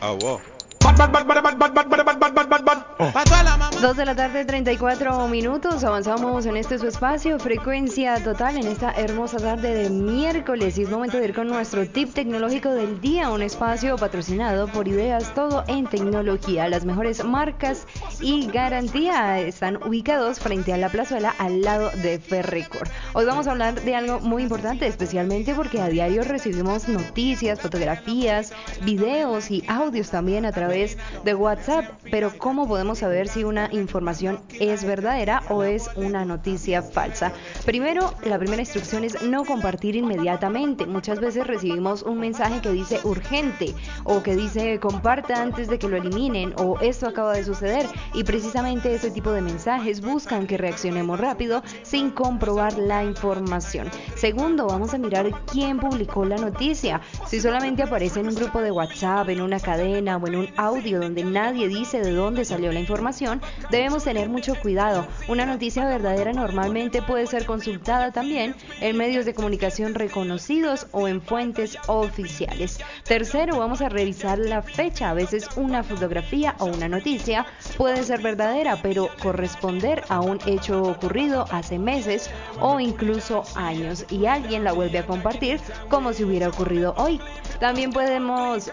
wow. 2 de la tarde, 34 minutos. Avanzamos en este su espacio, Frecuencia Total, en esta hermosa tarde de miércoles. Y es momento de ir con nuestro tip tecnológico del día, un espacio patrocinado por Ideas Todo en Tecnología. Las mejores marcas y garantía están ubicados frente a la plazuela al lado de Ferrecor. Hoy vamos a hablar de algo muy importante, especialmente porque a diario recibimos noticias, fotografías, videos y audios también a través de WhatsApp. Pero ¿cómo podemos saber si una información es verdadera o es una noticia falsa? Primero, la primera instrucción es no compartir inmediatamente. Muchas veces recibimos un mensaje que dice urgente o que dice comparta antes de que lo eliminen o esto acaba de suceder, y precisamente ese tipo de mensajes buscan que reaccionemos rápido sin comprobar la información. Segundo, vamos a mirar quién publicó la noticia. Si solamente aparece en un grupo de WhatsApp, en una cadena o en un audio donde nadie dice de dónde salió la información, debemos tener mucho cuidado. Una noticia verdadera normalmente puede ser consultada también en medios de comunicación reconocidos o en fuentes oficiales. Tercero, vamos a revisar la fecha. A veces una fotografía o una noticia puede ser verdadera, pero corresponder a un hecho ocurrido hace meses o incluso años, y alguien la vuelve a compartir como si hubiera ocurrido hoy. También podemos